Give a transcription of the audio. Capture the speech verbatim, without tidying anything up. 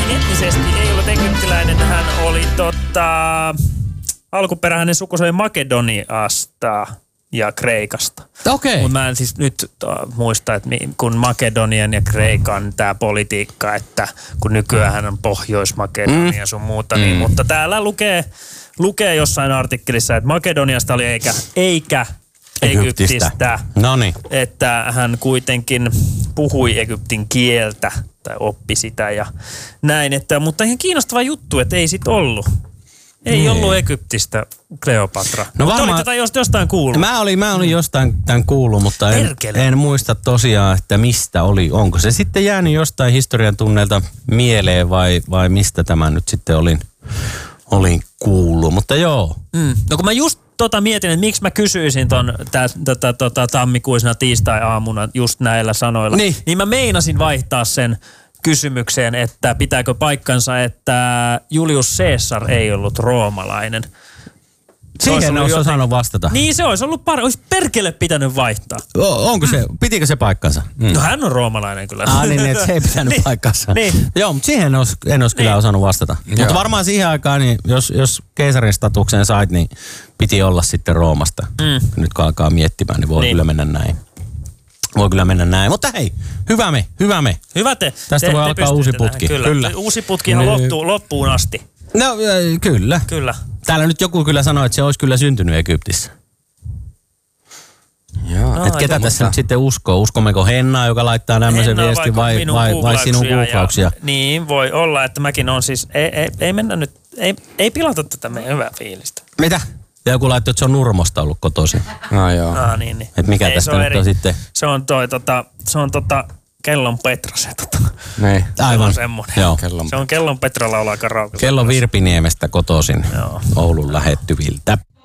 niin etnisesti ei ollut egyptiläinen. Hän oli tota, alkuperä hänen sukussa oli Makedoniasta ja Kreikasta. Okei. Okay. Mutta mä en siis nyt uh, muista, että kun Makedonian ja Kreikan tämä politiikka, että kun nykyään on Pohjois-Makedonia sun muuta, mm. niin, mutta täällä lukee, lukee jossain artikkelissa, että Makedoniasta oli eikä, eikä Egyptistä. Noniin. Että hän kuitenkin puhui Egyptin kieltä tai oppi sitä ja näin. Että, mutta ihan kiinnostava juttu, että ei sit ollut. Ei niin. ollut Egyptistä Kleopatra. No mutta varmaan, olit tätä jostain kuullut. Mä olin, mä olin jostain tämän kuullut, mutta en, en muista tosiaan, että mistä oli. Onko se sitten jäänyt jostain historian tunneilta mieleen vai, vai mistä tämä nyt sitten olin, olin kuullut. Mutta joo. Mm. No kun mä just tota mietin, että miksi mä kysyisin ton tää, tota, tota, tammikuisena tiistai-aamuna just näillä sanoilla. Niin. niin mä meinasin vaihtaa sen kysymykseen, että pitääkö paikkansa, että Julius Caesar ei ollut roomalainen. Siihen olisi osannut vastata. Niin se olisi ollut par... Olisi perkele pitänyt vaihtaa. O, onko se? Pitikö se paikkansa? Mm. No hän on roomalainen kyllä. Ah niin, että se ei pitänyt niin, paikkansa. Niin. Joo, mutta siihen en olisi, en olisi niin. kyllä osannut vastata. Joo. Mutta varmaan siihen aikaan, niin jos, jos keisarin statukseen sait, niin piti olla sitten Roomasta. Mm. Nyt kun alkaa miettimään, niin voi niin. kyllä mennä näin. Voi kyllä mennä näin. Mutta hei, hyvä me, hyvä me. Hyvä te. Tästä te, voi te alkaa uusi putki. Kyllä. kyllä. Uusi putki on loppuun, loppuun asti. No kyllä. Kyllä. Täällä nyt joku kyllä sanoi, että se olisi kyllä syntynyt Egyptissä. Joo. No, et ketä tässä nyt sitten uskoo? Uskommeko Hennaa, joka laittaa tämmöisen viestin vai, vai, vai sinun kuukauksia? Ja, niin, voi olla, että mäkin on siis, ei, ei, ei mennä nyt, ei, ei pilata tätä meidän hyvää fiilistä. Mitä? Ja joku laittoi, että se on Nurmosta ollut kotoisin. No joo. Ah, niin, niin. Et mikä ei, tästä nyt eri. On sitten? Se on toi tota, se on tota, Kellon Petra se tota. Niin. Aivan. Se on semmoinen. Joo. Se on Kellon Petra laulaa karaoke. Kellon Virpiniemestä kotoisin. Joo. Oulun lähettyviltä.